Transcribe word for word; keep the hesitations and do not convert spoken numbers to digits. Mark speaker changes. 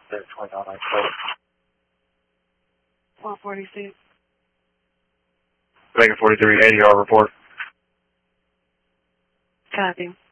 Speaker 1: There's twenty-nine.
Speaker 2: one forty-six.
Speaker 1: Bacon forty-three, eighty yard report.
Speaker 2: Copy.